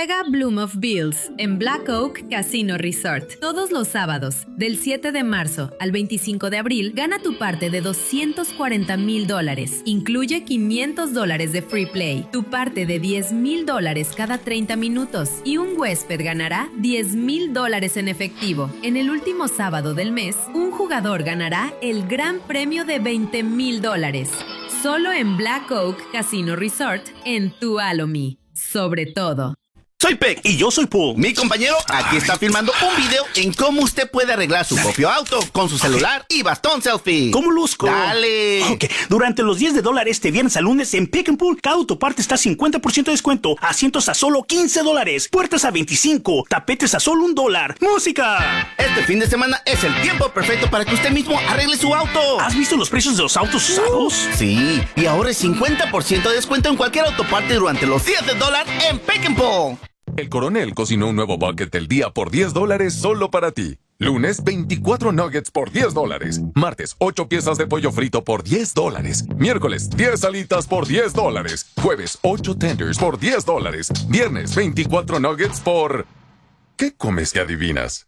Juega Bloom of Bills en Black Oak Casino Resort. Todos los sábados, del 7 de marzo al 25 de abril, gana tu parte de $240,000. Incluye $500 de free play, tu parte de $10,000 cada 30 minutos y un huésped ganará $10,000 en efectivo. En el último sábado del mes, un jugador ganará el gran premio de $20,000. Solo en Black Oak Casino Resort en Tuolumne. Sobre todo. Soy Peck y yo soy Paul. Mi compañero aquí está filmando un video en cómo usted puede arreglar su propio auto con su celular y bastón selfie. ¿Cómo luzco? ¡Dale! Ok, durante los $10 este viernes al lunes en Pick and Pull, cada autoparte está 50% de descuento, asientos a solo $15, puertas a $25, tapetes a solo $1. ¡Música! Este fin de semana es el tiempo perfecto para que usted mismo arregle su auto. ¿Has visto los precios de los autos usados? Sí, y ahora es 50% de descuento en cualquier autoparte durante los $10 en Pick and Pull. El Coronel cocinó un nuevo bucket del día por $10 solo para ti. Lunes, 24 nuggets por $10. Martes, 8 piezas de pollo frito por $10. Miércoles, 10 alitas por $10. Jueves, 8 tenders por $10. Viernes, 24 nuggets por... ¿Qué comes que adivinas?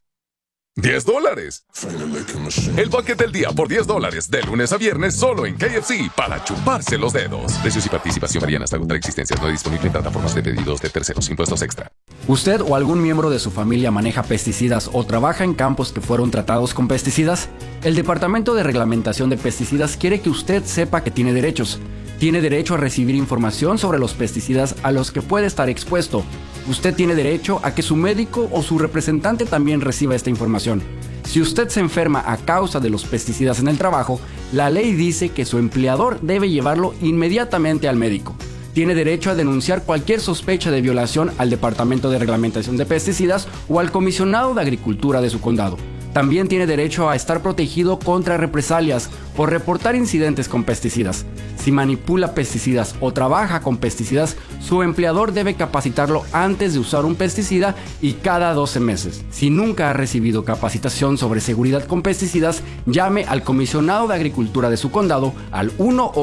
$10. El bucket del día por $10, de lunes a viernes, solo en KFC, para chuparse los dedos. Precios y participación varían hasta agotar existencias. No disponible en plataformas de pedidos de terceros. Impuestos extra. ¿Usted o algún miembro de su familia maneja pesticidas o trabaja en campos que fueron tratados con pesticidas? El Departamento de Reglamentación de Pesticidas quiere que usted sepa que tiene derechos. Tiene derecho a recibir información sobre los pesticidas a los que puede estar expuesto. Usted tiene derecho a que su médico o su representante también reciba esta información. Si usted se enferma a causa de los pesticidas en el trabajo, la ley dice que su empleador debe llevarlo inmediatamente al médico. Tiene derecho a denunciar cualquier sospecha de violación al Departamento de Reglamentación de Pesticidas o al Comisionado de Agricultura de su condado. También tiene derecho a estar protegido contra represalias por reportar incidentes con pesticidas. Si manipula pesticidas o trabaja con pesticidas, su empleador debe capacitarlo antes de usar un pesticida y cada 12 meses. Si nunca ha recibido capacitación sobre seguridad con pesticidas, llame al Comisionado de Agricultura de su condado al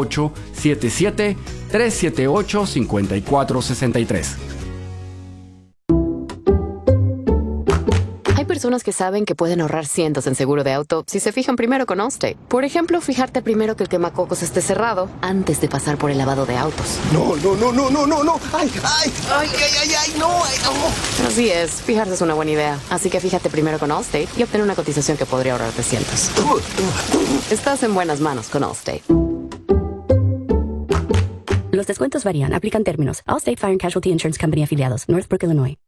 1-877-378-5463. Hay personas que saben que pueden ahorrar cientos en seguro de auto si se fijan primero con Allstate. Por ejemplo, fijarte primero que el quemacocos esté cerrado antes de pasar por el lavado de autos. No. ¡Ay, no! Así es, fijarse es una buena idea. Así que fíjate primero con Allstate y obtén una cotización que podría ahorrarte cientos. Estás en buenas manos con Allstate. Los descuentos varían. Aplican términos. Allstate Fire and Casualty Insurance Company afiliados. Northbrook, Illinois.